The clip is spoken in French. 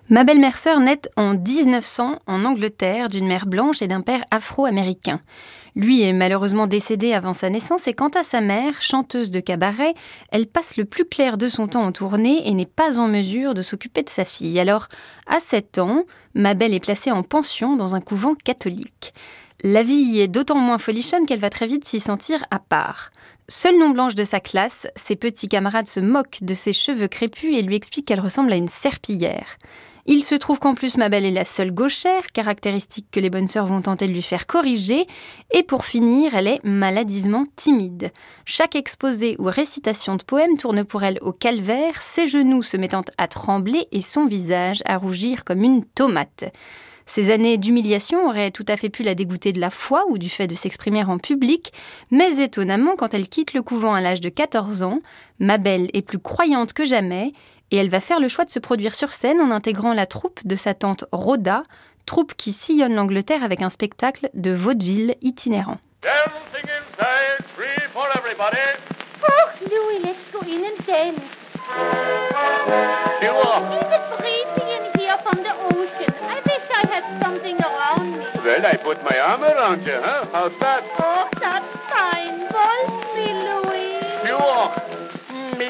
Mabel Mercer naît en 1900 en Angleterre d'une mère blanche et d'un père afro-américain. Lui est malheureusement décédé avant sa naissance et quant à sa mère, chanteuse de cabaret, elle passe le plus clair de son temps en tournée et n'est pas en mesure de s'occuper de sa fille. Alors, à 7 ans, Mabel est placée en pension dans un couvent catholique. La vie y est d'autant moins folichonne qu'elle va très vite s'y sentir à part. Seule non-blanche de sa classe, ses petits camarades se moquent de ses cheveux crépus et lui expliquent qu'elle ressemble à une serpillière. Il se trouve qu'en plus Mabel est la seule gauchère, caractéristique que les bonnes sœurs vont tenter de lui faire corriger. Et pour finir, elle est maladivement timide. Chaque exposé ou récitation de poème tourne pour elle au calvaire, ses genoux se mettant à trembler et son visage à rougir comme une tomate. Ces années d'humiliation auraient tout à fait pu la dégoûter de la foi ou du fait de s'exprimer en public, mais étonnamment, quand elle quitte le couvent à l'âge de 14 ans, Mabel est plus croyante que jamais et elle va faire le choix de se produire sur scène en intégrant la troupe de sa tante Rhoda, troupe qui sillonne l'Angleterre avec un spectacle de vaudeville itinérant. Dancing inside, free for everybody. Oh, Louis, let's go in and dance. You are. Is it breezy in here from the ocean? I wish I had something around me. Well, I put my arm around you, huh? How's that? Oh, that's fine. Waltz me, Louis. You are.